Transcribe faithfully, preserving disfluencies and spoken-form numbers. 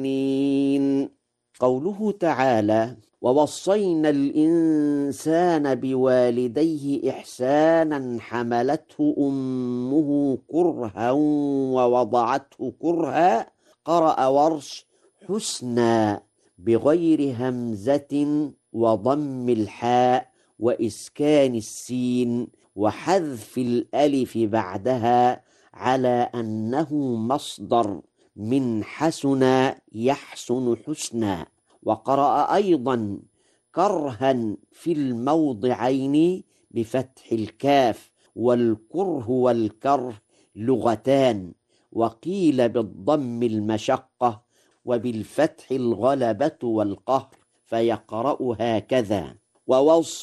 قوله تعالى: ووصينا الإنسان بوالديه إحسانا حملته أمه كرها ووضعته كرها، قرأ ورش حسنى بغير همزة وضم الحاء وإسكان السين وحذف الألف بعدها، على أنه مصدر من حسن يحسن حسنا. وقرأ أيضا كرها في الموضعين بفتح الكاف، والكره والكره لغتان، وقيل بالضم المشقة وبالفتح الغلبة والقهر، فيقرأ هكذا: ووص